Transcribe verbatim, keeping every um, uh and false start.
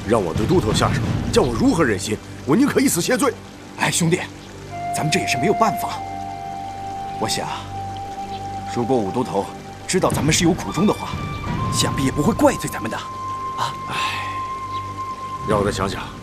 让我对都头下手，叫我如何忍心？我宁可以死谢罪。 哎，兄弟，咱们这也是没有办法。我想，如果武都头知道咱们是有苦衷的话，想必也不会怪罪咱们的。啊， 哎，让我再想想。